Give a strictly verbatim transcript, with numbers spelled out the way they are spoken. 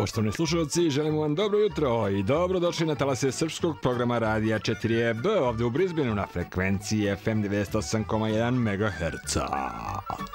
Poštovani slušalci, želimo vam dobro jutro i dobrodošli na talase srpskog programa Radija četiri E B ovdje u Brisbaneu na frekvenciji F M devedeset osam zarez jedan megaherca.